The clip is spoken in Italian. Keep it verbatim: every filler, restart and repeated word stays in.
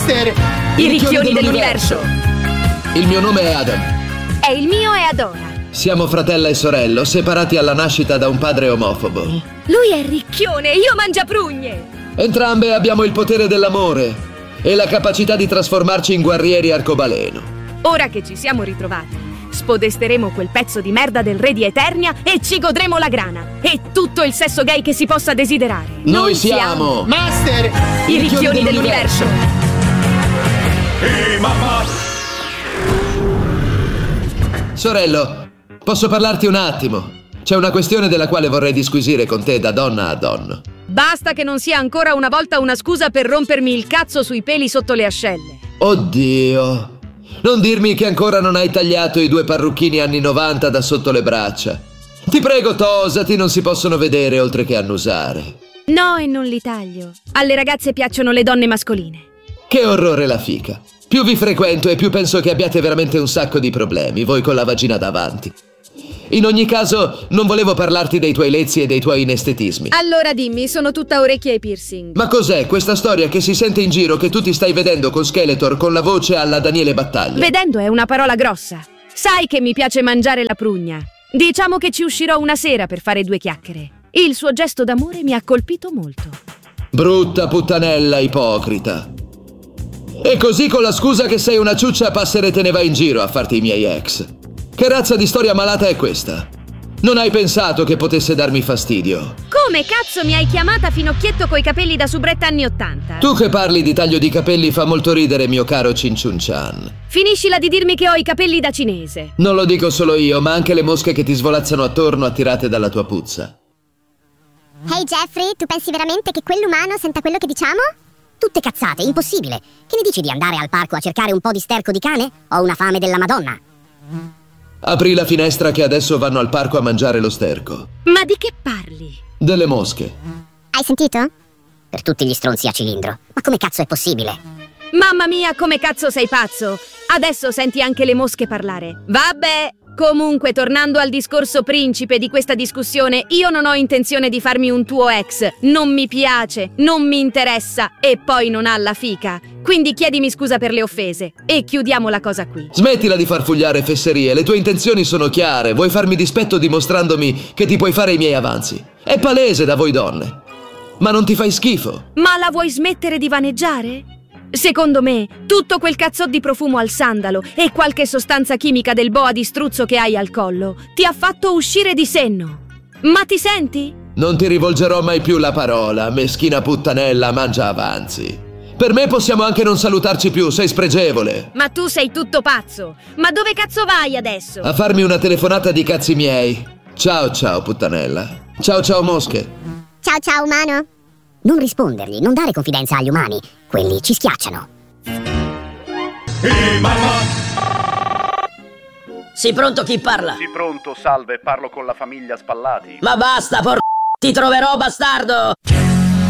Master! I ricchioni dell'universo. Il mio nome è Adam. E il mio è Adora. Siamo fratello e sorello, separati alla nascita da un padre omofobo. Lui è ricchione, io mangiaprugne. Entrambe abbiamo il potere dell'amore e la capacità di trasformarci in guerrieri arcobaleno. Ora che ci siamo ritrovati, spodesteremo quel pezzo di merda del re di Eternia e ci godremo la grana e tutto il sesso gay che si possa desiderare. Noi, Noi siamo... Master! I, I ricchioni dell'universo. Ehi, mamma! Sorello, posso parlarti un attimo? C'è una questione della quale vorrei disquisire con te da donna a donna. Basta che non sia ancora una volta una scusa per rompermi il cazzo sui peli sotto le ascelle. Oddio, non dirmi che ancora non hai tagliato i due parrucchini anni novanta da sotto le braccia. Ti prego, tosati, non si possono vedere oltre che annusare. No, e non li taglio. Alle ragazze piacciono le donne mascoline. Che orrore la fica. Più vi frequento e più penso che abbiate veramente un sacco di problemi, voi con la vagina davanti. In ogni caso, non volevo parlarti dei tuoi lezzi e dei tuoi inestetismi. Allora dimmi, sono tutta orecchie e piercing. Ma cos'è questa storia che si sente in giro che tu ti stai vedendo con Skeletor con la voce alla Daniele Battaglia? Vedendo è una parola grossa. Sai che mi piace mangiare la prugna. Diciamo che ci uscirò una sera per fare due chiacchiere. Il suo gesto d'amore mi ha colpito molto. Brutta puttanella ipocrita. E così con la scusa che sei una ciuccia passere te ne vai in giro a farti i miei ex. Che razza di storia malata è questa? Non hai pensato che potesse darmi fastidio? Come cazzo mi hai chiamata finocchietto coi capelli da subretta anni ottanta? Tu che parli di taglio di capelli fa molto ridere, mio caro Cinciuncian. Finiscila di dirmi che ho i capelli da cinese. Non lo dico solo io, ma anche le mosche che ti svolazzano attorno attirate dalla tua puzza. Hey Jeffrey, tu pensi veramente che quell'umano senta quello che diciamo? Tutte cazzate, impossibile. Che ne dici di andare al parco a cercare un po' di sterco di cane? Ho una fame della Madonna. Apri la finestra che adesso vanno al parco a mangiare lo sterco. Ma di che parli? Delle mosche. Hai sentito? Per tutti gli stronzi a cilindro. Ma come cazzo è possibile? Mamma mia, come cazzo sei pazzo? Adesso senti anche le mosche parlare. Vabbè. Comunque, tornando al discorso principe di questa discussione, io non ho intenzione di farmi un tuo ex. Non mi piace, non mi interessa e poi non ha la fica. Quindi chiedimi scusa per le offese e chiudiamo la cosa qui. Smettila di farfugliare fesserie, le tue intenzioni sono chiare. Vuoi farmi dispetto dimostrandomi che ti puoi fare i miei avanzi. È palese da voi donne. Ma non ti fai schifo? Ma la vuoi smettere di vaneggiare? Secondo me, tutto quel cazzò di profumo al sandalo e qualche sostanza chimica del boa di struzzo che hai al collo ti ha fatto uscire di senno. Ma ti senti? Non ti rivolgerò mai più la parola, meschina puttanella, mangia avanzi. Per me possiamo anche non salutarci più, sei spregevole. Ma tu sei tutto pazzo. Ma dove cazzo vai adesso? A farmi una telefonata di cazzi miei. Ciao ciao puttanella. Ciao ciao mosche. Ciao ciao umano. Non rispondergli, non dare confidenza agli umani. Quelli ci schiacciano. Ehi, mamma! Sì, pronto, chi parla? Sì, pronto, salve, parlo con la famiglia Spallati. Ma basta, por... ti troverò, bastardo!